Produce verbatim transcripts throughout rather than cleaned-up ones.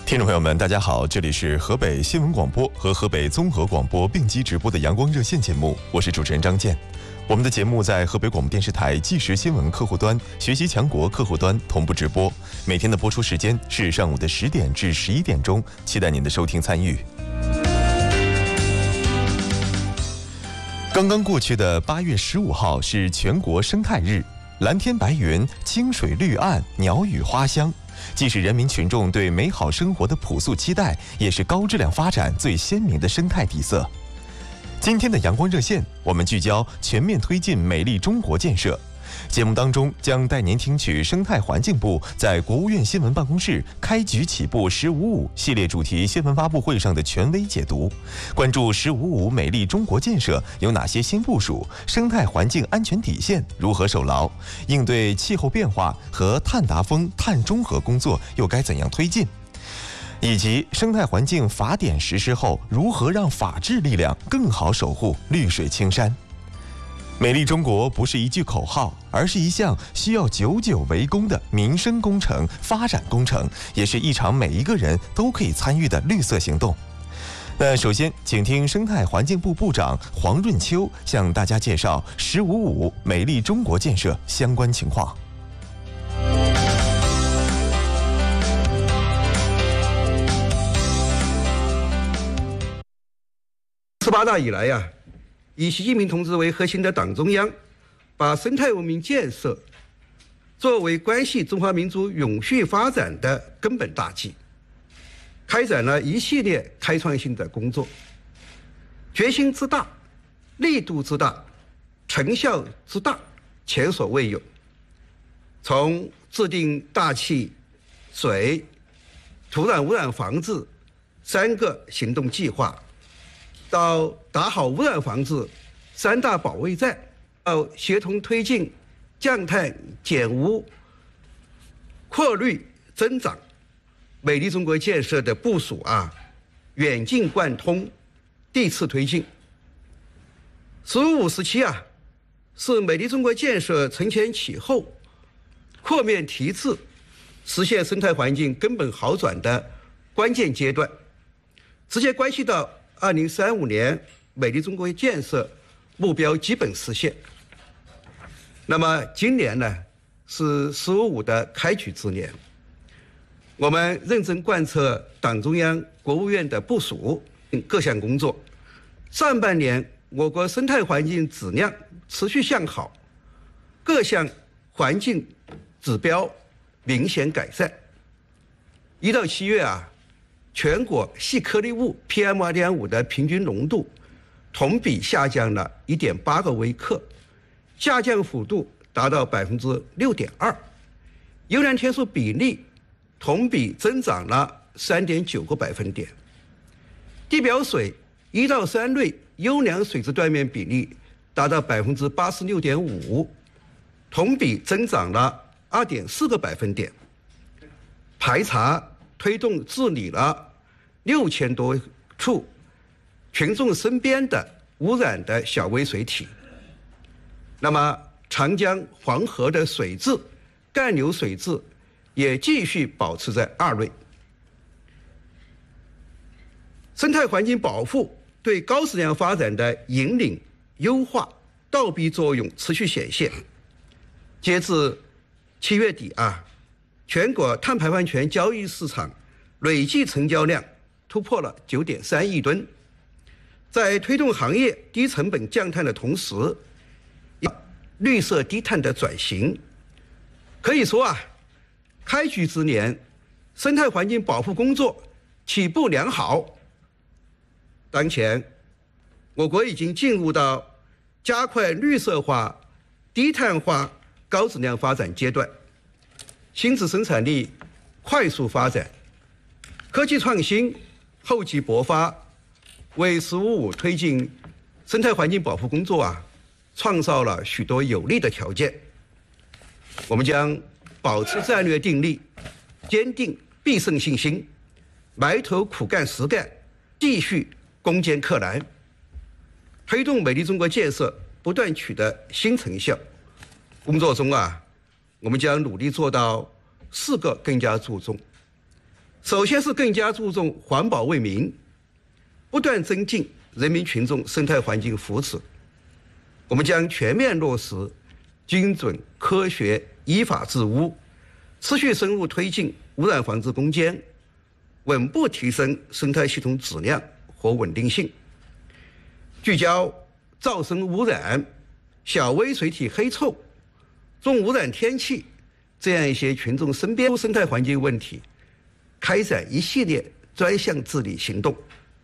听众朋友们，大家好，这里是河北新闻广播和河北综合广播并机直播的阳光热线节目，我是主持人张健。我们的节目在河北广播电视台即时新闻客户端、学习强国客户端同步直播，每天的播出时间是上午的十点至十一点钟，期待您的收听参与。刚刚过去的八月十五号是全国生态日，蓝天白云、清水绿岸、鸟语花香，既是人民群众对美好生活的朴素期待，也是高质量发展最鲜明的生态底色。今天的阳光热线，我们聚焦全面推进美丽中国建设。节目当中将带您听取生态环境部在国务院新闻办公室开局起步“十五五”系列主题新闻发布会上的权威解读，关注“十五五”美丽中国建设有哪些新部署，生态环境安全底线如何守牢，应对气候变化和碳达峰、碳中和工作又该怎样推进，以及生态环境法典实施后如何让法治力量更好守护绿水青山。美丽中国不是一句口号，而是一项需要久久为功的民生工程、发展工程，也是一场每一个人都可以参与的绿色行动。那首先，请听生态环境部部长黄润秋向大家介绍“十五五”美丽中国建设相关情况。 十八大以来呀、啊，以习近平同志为核心的党中央，把生态文明建设作为关系中华民族永续发展的根本大计，开展了一系列开创性的工作，决心之大，力度之大，成效之大，前所未有。从制定大气、水、土壤污染防治三个行动计划，到打好污染防治三大保卫战，到协同推进降碳减污、扩绿增长，美丽中国建设的部署啊，远近贯通，递次推进。十五五时期啊，是美丽中国建设承前启后、扩面提质、实现生态环境根本好转的关键阶段，直接关系到二零三五年美丽中国建设目标基本实现。那么今年呢，是“十五五”的开局之年，我们认真贯彻党中央、国务院的部署各项工作。上半年，我国生态环境质量持续向好，各项环境指标明显改善。一到七月啊，全国细颗粒物 P M 二点五 的平均浓度同比下降了 一点八 个微克，下降幅度达到 百分之六点二， 优良天数比例同比增长了 三点九 个百分点，地表水一到三类优良水质断面比例达到 百分之八十六点五， 同比增长了 二点四 个百分点，排查推动治理了六千多处群众身边的污染的小微水体。那么长江、黄河的水质、干流水质也继续保持在二类。生态环境保护对高质量发展的引领、优化、倒逼作用持续显现。截至七月底啊，全国碳排放权交易市场累计成交量突破了 九点三亿吨。在推动行业低成本降碳的同时，绿色低碳的转型。可以说啊，开局之年，生态环境保护工作起步良好。当前，我国已经进入到加快绿色化、低碳化高质量发展阶段，新质生产力快速发展，科技创新厚积薄发，为“十五五”推进生态环境保护工作啊，创造了许多有利的条件。我们将保持战略定力，坚定必胜信心，埋头苦干实干，继续攻坚克难，推动美丽中国建设不断取得新成效。工作中啊，我们将努力做到四个更加注重： 首先是更加注重环保为民，不断增进人民群众生态环境福祉。我们将全面落实精准、科学、依法治污，持续深入推进污染防治攻坚，稳步提升生态系统质量和稳定性，聚焦噪声污染、小微水体黑臭、重污染天气这样一些群众身边生态环境问题，开展一系列专项治理行动，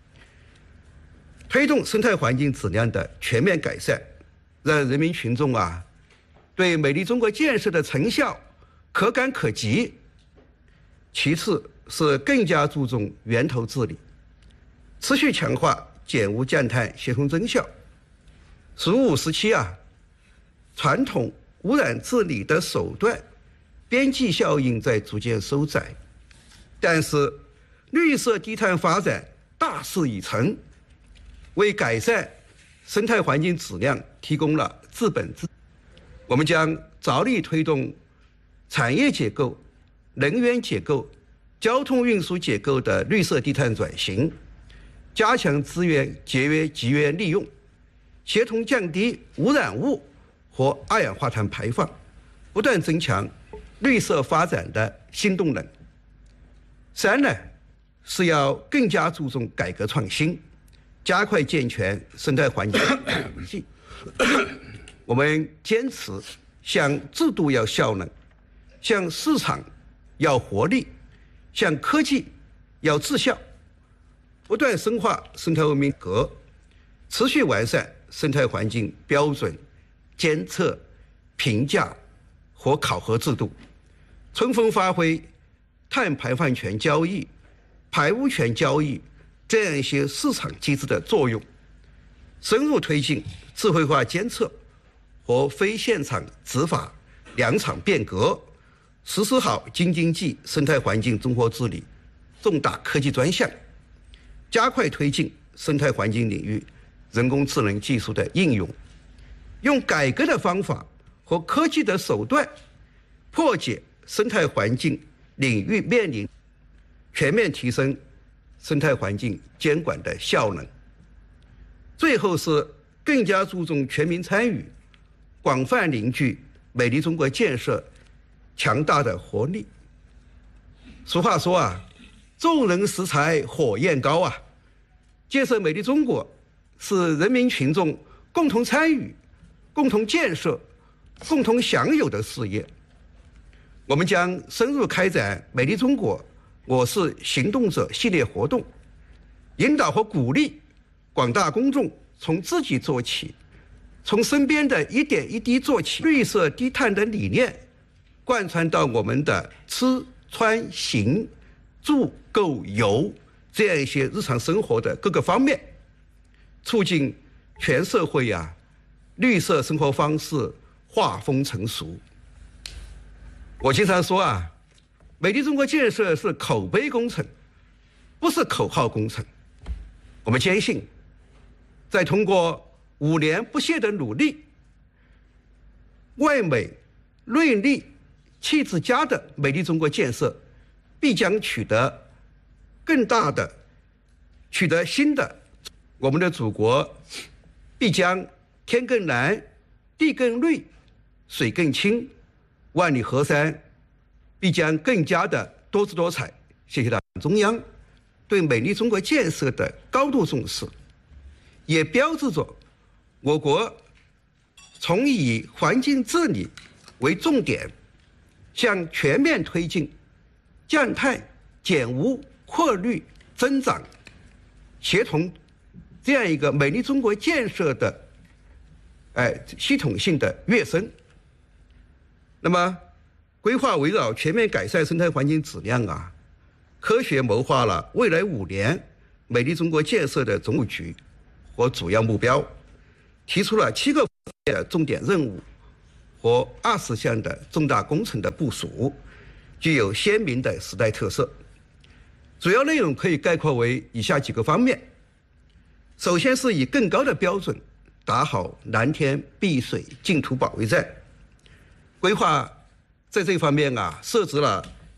推动生态环境质量的全面改善，让人民群众啊对美丽中国建设的成效可感可及。其次是更加注重源头治理，持续强化减污降碳协同增效。“十五”时期啊，传统污染治理的手段边际效应在逐渐收窄，但是绿色低碳发展大势已成，为改善生态环境质量提供了治本之。我们将着力推动产业结构、能源结构、交通运输结构的绿色低碳转型，加强资源节约集约利用，协同降低污染物和二氧化碳排放，不断增强绿色发展的新动能。三呢，是要更加注重改革创新，加快健全生态环境体系。我们坚持向制度要效能，向市场要活力，向科技要智效，不断深化生态文明格，持续完善生态环境标准监测、评价和考核制度，充分发挥碳排放权交易、排污权交易这样一些市场机制的作用，深入推进智慧化监测和非现场执法两场变革，实施好京津冀生态环境综合治理重大科技专项，加快推进生态环境领域人工智能技术的应用，用改革的方法和科技的手段，破解生态环境领域面临，全面提升生态环境监管的效能。最后是更加注重全民参与，广泛凝聚美丽中国建设强大的活力。俗话说啊，众人拾柴火焰高啊，建设美丽中国是人民群众共同参与、共同建设、共同享有的事业。我们将深入开展美丽中国我是行动者系列活动，引导和鼓励广大公众从自己做起，从身边的一点一滴做起，绿色低碳的理念贯穿到我们的吃穿行住购游这样一些日常生活的各个方面，促进全社会啊绿色生活方式画风成熟。我经常说啊，美丽中国建设是口碑工程，不是口号工程。我们坚信，在通过五年不懈的努力，外美、内利、气质佳的美丽中国建设必将取得更大的、取得新的，我们的祖国必将天更蓝、地更绿、水更清，万里河山必将更加的多姿多彩。谢谢党中央对美丽中国建设的高度重视，也标志着我国从以环境治理为重点，向全面推进降碳、减污、扩绿、增长协同这样一个美丽中国建设的哎系统性的跃升。那么规划围绕全面改善生态环境质量啊，科学谋划了未来五年美丽中国建设的总局和主要目标，提出了七个重点任务和二十项的重大工程的部署，具有鲜明的时代特色。主要内容可以概括为以下几个方面。首先是以更高的标准打好蓝天碧水净土保卫战，规划在这方面啊设置了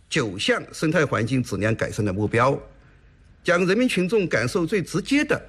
九项生态环境质量改善的目标，将人民群众感受最直接的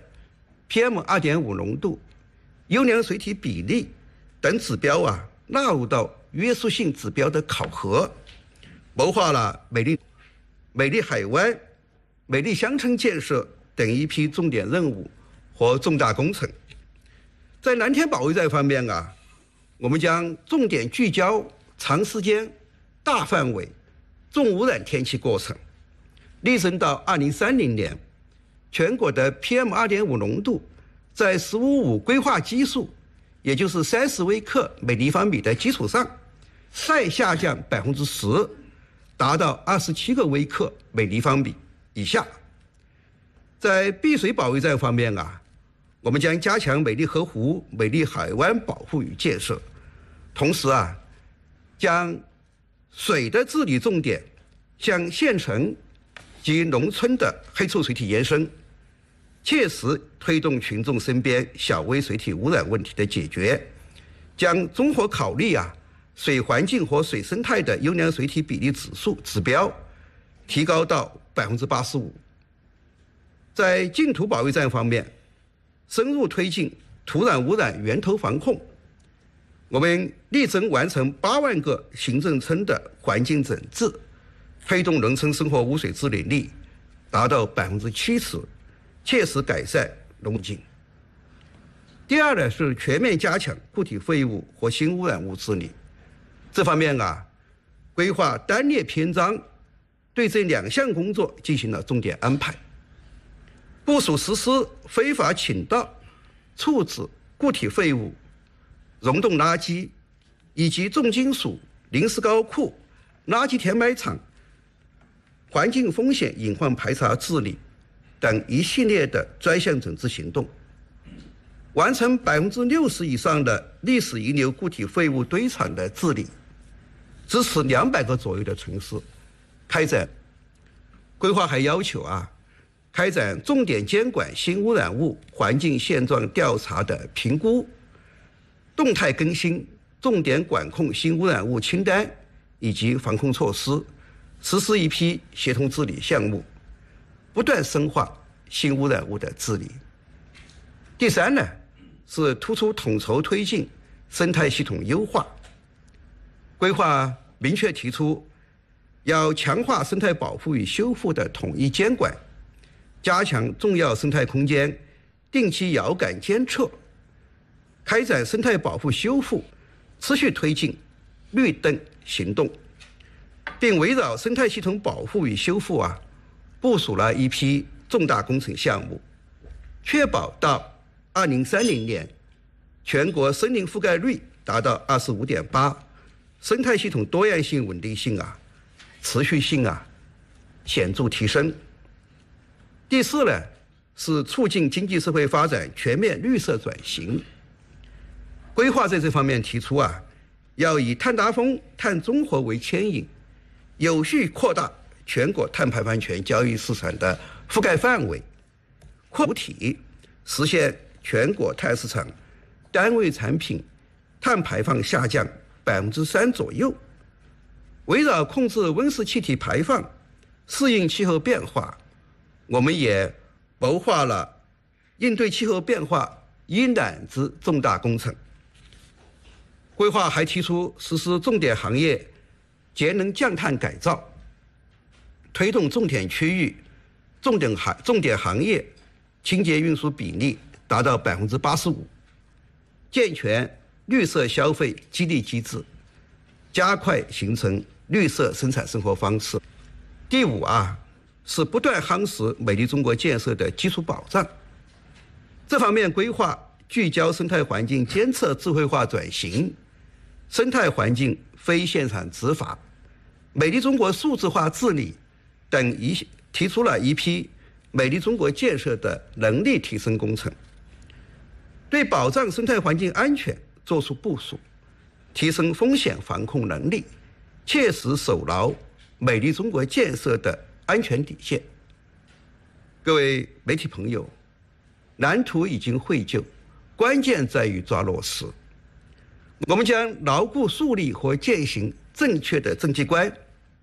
P M 二点五 浓度、优良水体比例等指标啊纳入到约束性指标的考核，谋划了美丽美丽海湾、美丽乡村建设等一批重点任务和重大工程。在蓝天保卫战方面啊，我们将重点聚焦长时间、大范围、重污染天气过程，力争到二零三零年，全国的 P M 二点五 浓度在十五五规划基数，也就是三十微克每立方米的基础上，再下降百分之十，达到二十七个微克每立方米以下。在碧水保卫战方面啊，我们将加强美丽河湖、美丽海湾保护与建设，同时啊，将水的治理重点向县城及农村的黑臭水体延伸，切实推动群众身边小微水体污染问题的解决，将综合考虑啊水环境和水生态的优良水体比例指数指标提高到百分之八十五。在净土保卫战方面，深入推进土壤污染源头防控，我们力争完成八万个行政村的环境整治，推动农村生活污水治理率达到百分之七十，切实改善农环境。第二呢是全面加强固体废物和新污染物治理。这方面啊，规划单列篇章对这两项工作进行了重点安排，部署实施非法倾倒、处置固体废物、溶洞垃圾以及重金属、临时高库、垃圾填埋场、环境风险隐患排查治理等一系列的专项整治行动，完成百分之六十以上的历史遗留固体废物堆场的治理，支持两百个左右的城市开展。规划还要求啊，开展重点监管新污染物环境现状调查的评估，动态更新重点管控新污染物清单以及防控措施，实施一批协同治理项目，不断深化新污染物的治理。第三呢，是突出统筹推进生态系统优化。规划明确提出，要强化生态保护与修复的统一监管，加强重要生态空间定期遥感监测，开展生态保护修复，持续推进绿灯行动，并围绕生态系统保护与修复啊，部署了一批重大工程项目，确保到二零三零年，全国森林覆盖率达到二十五点八，生态系统多样性、稳定性啊、持续性啊显著提升。第四呢，是促进经济社会发展全面绿色转型。规划在这方面提出啊，要以碳达峰、碳中和为牵引，有序扩大全国碳排放权交易市场的覆盖范围，扩主体，实现全国碳市场单位产品碳排放下降百分之三左右。围绕控制温室气体排放、适应气候变化，我们也谋划了应对气候变化一揽子重大工程。规划还提出实施重点行业节能降碳改造，推动重点区域、重点行重点行业清洁运输比例达到百分之八十五，健全绿色消费激励机制，加快形成绿色生产生活方式。第五啊，是不断夯实美丽中国建设的基础保障。这方面规划聚焦生态环境监测智慧化转型、生态环境非现场执法、美丽中国数字化治理等一提出了一批美丽中国建设的能力提升工程，对保障生态环境安全作出部署，提升风险防控能力，切实守牢美丽中国建设的安全底线。各位媒体朋友，蓝图已经绘就，关键在于抓落实。我们将牢固树立和践行正确的政绩观，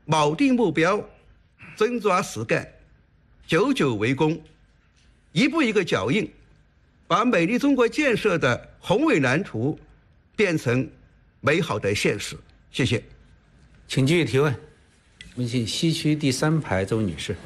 铆定目标，真抓实干，久久为功，一步一个脚印，把美丽中国建设的宏伟蓝图变成美好的现实。谢谢。 请继续提问。我们请西区第三排这位女士。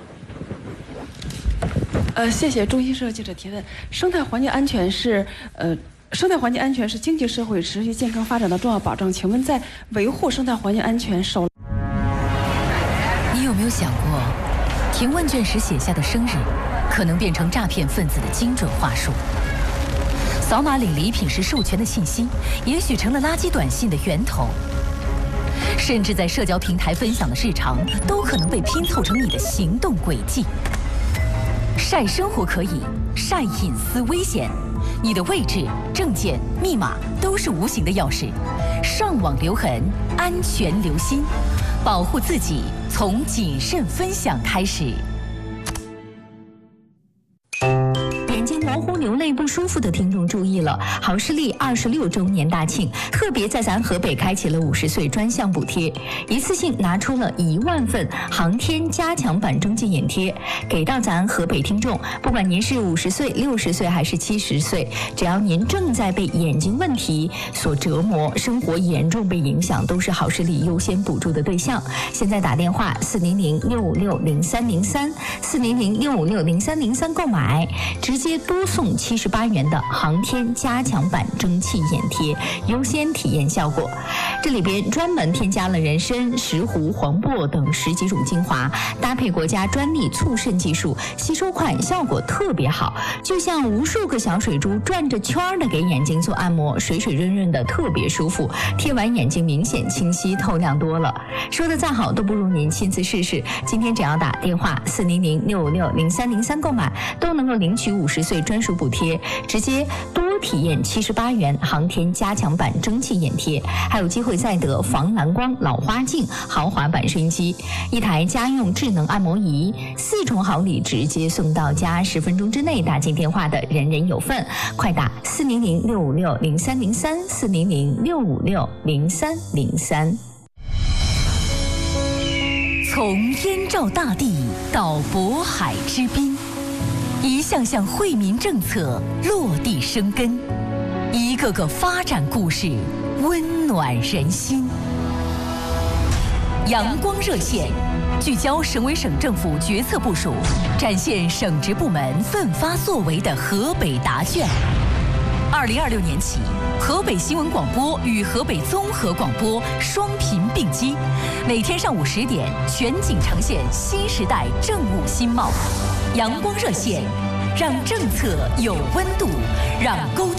呃，谢谢中新社记者提问。生态环境安全是呃，生态环境安全是经济社会持续健康发展的重要保障。请问，在维护生态环境安全首， 你有没有想过，填问卷时写下的生日，可能变成诈骗分子的精准话术？扫码领礼品时授权的信息，也许成了垃圾短信的源头。甚至在社交平台分享的日常，都可能被拼凑成你的行动轨迹。晒生活可以，晒隐私危险。你的位置、证件、密码都是无形的钥匙。上网留痕，安全留心，保护自己从谨慎分享开始。 眼睛模糊、流泪不舒服的听众注意了，好视力二十六周年大庆，特别在咱河北开启了五十岁专项补贴，一次性拿出了一万份航天加强版蒸汽眼贴，给到咱河北听众。不管您是五十岁、六十岁还是七十岁，只要您正在被眼睛问题所折磨，生活严重被影响，都是好视力优先补助的对象。现在打电话四零零六五六零三零三四零零六五六零三零三购买，直接多送七十八元的航天加强版蒸汽眼贴，优先体验效果。这里边专门添加了人参、石斛、黄柏等十几种精华，搭配国家专利促渗技术，吸收快，效果特别好，就像无数个小水珠转着圈的给眼睛做按摩，水水润润的，特别舒服。贴完眼睛明显清晰透亮多了。说的再好都不如您亲自试试。今天只要打电话四零零六五六零三零三购买，都能够领取五十岁专属补贴，直接多体验七十八元航天加强版蒸汽眼贴，还有机会再得防蓝光老花镜豪华版收音机，一台家用智能按摩仪，四重好礼直接送到家，十分钟之内打进电话的人人有份。快打四零零六五六零三零三四零零六五六零三零三。 从燕赵大地到渤海之滨，一项项惠民政策落地生根，一个个发展故事温暖人心。阳光热线聚焦省委省政府决策部署，展现省直部门奋发作为的河北答卷。二零二六年起，河北新闻广播与河北综合广播双频并机，每天上午十点全景呈现新时代政务新貌。阳光热线，让政策有温度，让沟